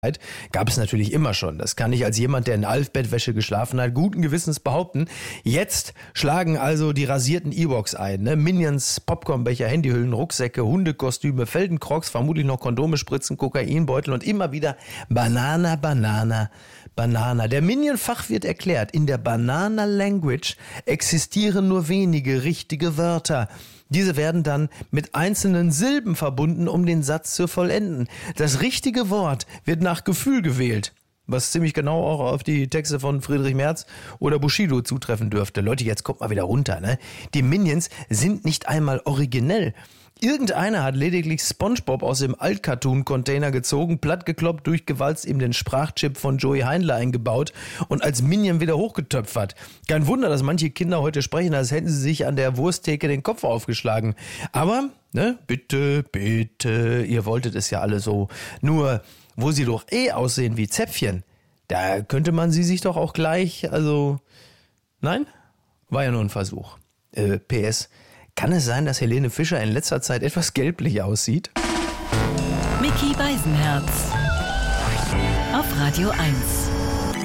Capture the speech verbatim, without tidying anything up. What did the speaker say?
Gab es natürlich immer schon. Das kann ich als jemand, der in Alf-Bettwäsche geschlafen hat, guten Gewissens behaupten. Jetzt schlagen also die rasierten Ewoks ein. Ne? Minions, Popcornbecher, Handyhüllen, Rucksäcke, Hundekostüme, Feldencrocs, vermutlich noch Kondome, Spritzen, Kokainbeutel und immer wieder Banana, Banana, Banana. Der Minion-Fachwirt erklärt, in der Banana-Language existieren nur wenige richtige Wörter. Diese werden dann mit einzelnen Silben verbunden, um den Satz zu vollenden. Das richtige Wort wird nach Gefühl gewählt, was ziemlich genau auch auf die Texte von Friedrich Merz oder Bushido zutreffen dürfte. Leute, jetzt kommt mal wieder runter, ne? Die Minions sind nicht einmal originell. Irgendeiner hat lediglich SpongeBob aus dem Alt-Cartoon-Container gezogen, plattgekloppt, durchgewalzt, ihm den Sprachchip von Joey Heindler eingebaut und als Minion wieder hochgetöpfert. Kein Wunder, dass manche Kinder heute sprechen, als hätten sie sich an der Wursttheke den Kopf aufgeschlagen. Aber, ne, bitte, bitte, ihr wolltet es ja alle so. Nur, wo sie doch eh aussehen wie Zäpfchen, da könnte man sie sich doch auch gleich, also, nein? War ja nur ein Versuch. Äh, P S Kann es sein, dass Helene Fischer in letzter Zeit etwas gelblich aussieht? Micky Beisenherz auf Radio eins.